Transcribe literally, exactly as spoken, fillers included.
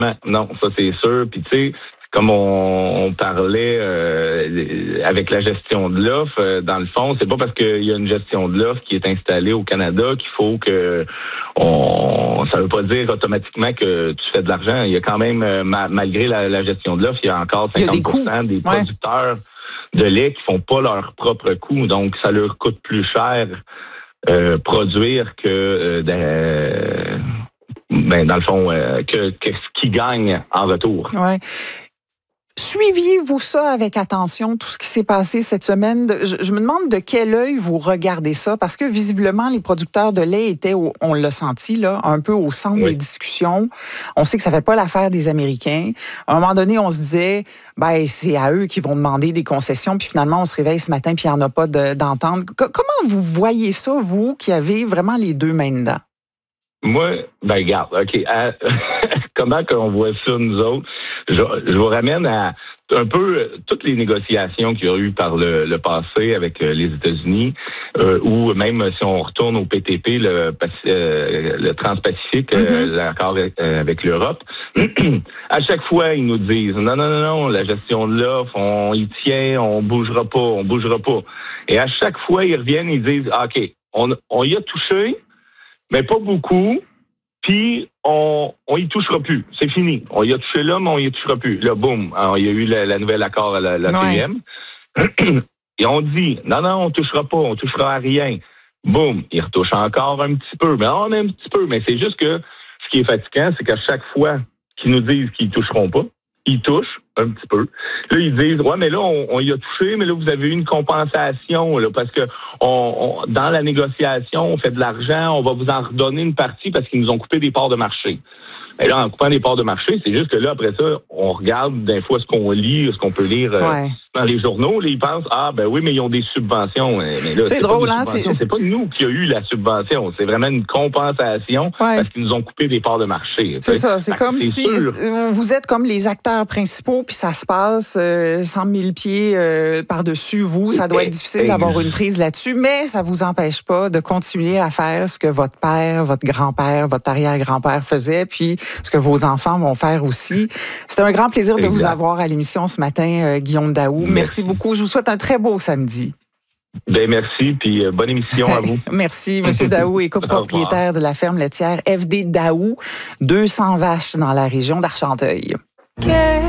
Non, ça c'est sûr. Puis tu sais, comme on, on parlait euh, avec la gestion de l'offre, euh, dans le fond, c'est pas parce qu'il y a une gestion de l'offre qui est installée au Canada qu'il faut que on. Ça veut pas dire automatiquement que tu fais de l'argent. Il y a quand même, euh, ma, malgré la, la gestion de l'offre, il y a encore cinquante pour cent des, des producteurs ouais. de lait qui font pas leur propre coût. Donc, ça leur coûte plus cher euh, produire que euh, de, ben, dans le fond, euh, que, que ce qu'ils gagnent en retour. Ouais. Suiviez-vous ça avec attention, tout ce qui s'est passé cette semaine? Je, je me demande de quel œil vous regardez ça, parce que visiblement, les producteurs de lait étaient, au, on l'a senti, là, un peu au centre oui. des discussions. On sait que ça ne fait pas l'affaire des Américains. À un moment donné, on se disait, ben, c'est à eux qui vont demander des concessions, puis finalement, on se réveille ce matin, puis il n'y en a pas de, d'entente. C- comment vous voyez ça, vous, qui avez vraiment les deux mains dedans? Moi, ben regarde, OK. À, comment qu'on voit ça, nous autres? Je, je vous ramène à un peu toutes les négociations qu'il y a eu par le, le passé avec les États-Unis, euh, ou même si on retourne au P T P, le, euh, le Trans-Pacifique, mm-hmm. euh, l'accord avec, euh, avec l'Europe. À chaque fois, ils nous disent non, non, non, non, la gestion de l'offre, on y tient, on bougera pas, on bougera pas. Et à chaque fois, ils reviennent, ils disent OK, on, on y a touché, mais pas beaucoup, puis on on y touchera plus. C'est fini. On y a touché là, mais on y touchera plus. Là, boum, alors, il y a eu la, la nouvelle accord à la, la ouais. P M. Et on dit, non, non, on touchera pas, on touchera à rien. Boum, ils retouchent encore un petit peu. Mais on a un petit peu, mais c'est juste que ce qui est fatigant, c'est qu'à chaque fois qu'ils nous disent qu'ils toucheront pas, ils touchent un petit peu. Là, ils disent, ouais, mais là, on, on y a touché, mais là, vous avez eu une compensation, là, parce que on, on, dans la négociation, on fait de l'argent, on va vous en redonner une partie parce qu'ils nous ont coupé des parts de marché. Et là, en coupant des parts de marché, c'est juste que là, après ça, on regarde des fois ce qu'on lit, ce qu'on peut lire euh, ouais. dans les journaux. Là, ils pensent, ah, ben oui, mais ils ont des subventions. Mais là, c'est, c'est drôle, hein? C'est... c'est pas nous qui a eu la subvention. C'est vraiment une compensation ouais. parce qu'ils nous ont coupé des parts de marché. C'est ça. C'est comme c'est si sûr. Vous êtes comme les acteurs principaux, puis ça se passe euh, cent mille pieds euh, par-dessus vous. Ça doit être difficile d'avoir une prise là-dessus, mais ça vous empêche pas de continuer à faire ce que votre père, votre grand-père, votre arrière-grand-père faisait, puis ce que vos enfants vont faire aussi. C'était un grand plaisir exact. De vous avoir à l'émission ce matin, euh, Guillaume Daou. Merci. merci beaucoup. Je vous souhaite un très beau samedi. Ben merci, puis euh, bonne émission à vous. Merci. Monsieur Daou est copropriétaire de la ferme laitière F D Daou, deux cents vaches dans la région d'Argenteuil. Okay.